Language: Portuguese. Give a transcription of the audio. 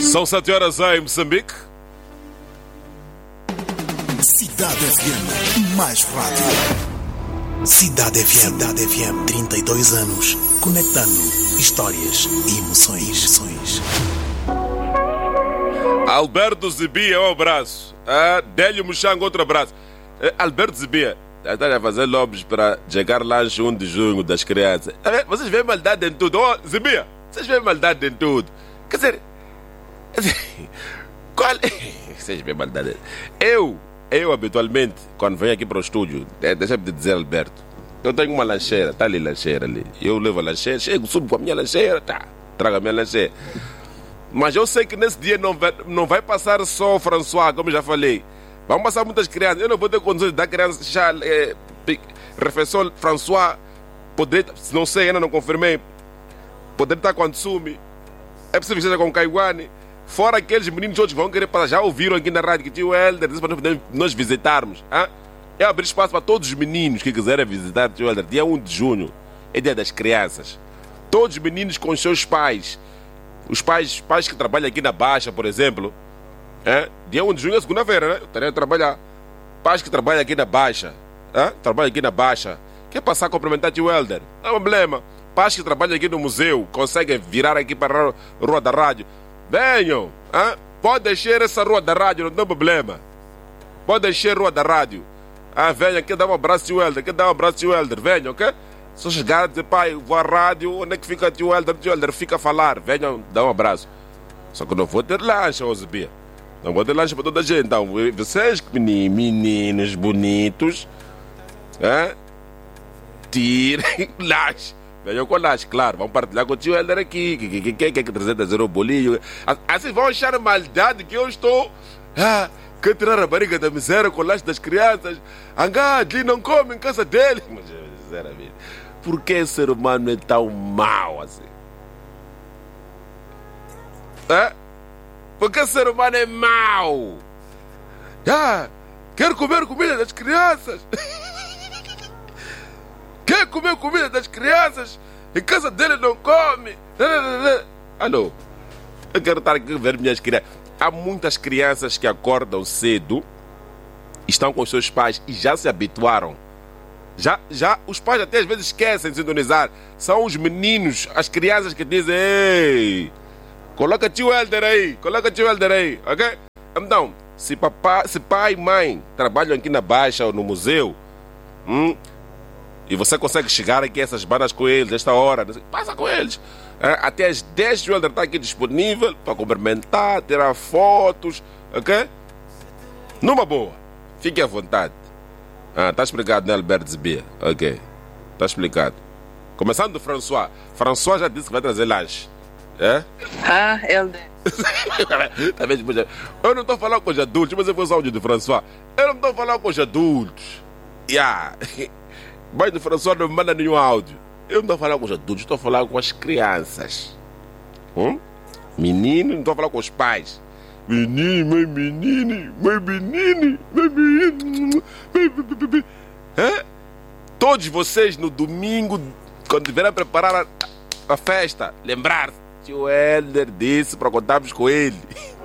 São 7 horas em Moçambique. Cidade FM, mais rádio. Cidade FM, 32 anos, conectando histórias e emoções. Alberto Zibia, um abraço. Délio Muxanga, outro abraço. Alberto Zibia, está a fazer lobbies para chegar lanche 1 de junho das crianças. Vocês veem maldade em tudo. Oh, Zibia, vocês veem maldade em tudo. Quer dizer, qual... Vocês veem maldade. Eu habitualmente, quando venho aqui para o estúdio, deixa-me te dizer, Alberto, eu tenho uma lancheira, está ali a lancheira ali. Eu levo a lancheira, chego, subo com a minha lancheira, trago a minha lancheira. Mas eu sei que nesse dia não vai passar só o François, como já falei. Vão passar muitas crianças. Eu não vou ter condições de dar crianças já refeição. François, poder, não sei, ainda não confirmei, poder estar com a Tsumi. É possível que seja com o Kaiwane. Fora aqueles meninos outros que vão querer para já ouviram aqui na rádio que tinha o Helder, disse para nós visitarmos. É abrir espaço para todos os meninos que quiserem visitar o tio Helder. Dia 1 de junho é dia das crianças. Todos os meninos com os seus pais. Os pais que trabalham aqui na Baixa, por exemplo. Dia 1 de junho é segunda-feira, né? Eu estarei a trabalhar. Pais que trabalham aqui na Baixa. Trabalham aqui na Baixa. Quer passar a cumprimentar o tio Helder? Não é problema. Pais que trabalham aqui no museu. Conseguem virar aqui para a Rua da Rádio. Venham, pode deixar essa Rua da Rádio, não tem problema. Pode deixar a Rua da Rádio. Venham, quer dar um abraço ao tio Helder, venham, ok? Só chegar e dizer, pai, vou à rádio, onde é que fica o tio Helder fica a falar, venham, dá um abraço. Só que não vou ter lanche, Osbia. Não vou ter lanche para toda a gente. Então, vocês, meninos bonitos, tirem lanche. Venham com lanche, claro, vão partilhar com o tio Helder aqui, que trazer o bolinho. Assim vão achar maldade que eu estou... quer tirar a barriga da miséria com o lanche das crianças. Ali não come em casa dele. Mas, sinceramente, por que o ser humano é tão mau assim? Por que o ser humano é mau? Quero comer comida das crianças. Quer comer comida das crianças? Em casa dele não come. Alô? Eu quero estar aqui a ver minhas crianças. Há muitas crianças que acordam cedo, estão com os seus pais e já se habituaram. Já os pais até às vezes esquecem de sintonizar. São os meninos, as crianças que dizem: ei, coloca tio Helder aí, ok? Então, se pai e mãe trabalham aqui na Baixa ou no museu, e você consegue chegar aqui a essas bandas com eles, esta hora, passa com eles. Até às 10 o Helder está aqui disponível para cumprimentar, tirar fotos, ok? Numa boa, fique à vontade. Está explicado, né, Alberto Zibia? Ok, está explicado. Começando do François. François já disse que vai trazer lanche. Helder. Eu não estou falando com os adultos, mas eu vou usar o áudio do François. Eu não estou falando com os adultos. Mas do François não me manda nenhum áudio. Eu não estou falando com os adultos, estou falando com as crianças. Menino, não estou falando com os pais. Menino. Todos vocês no domingo, quando tiverem a preparar a festa, lembrar-se, tio Helder disse para contarmos com ele.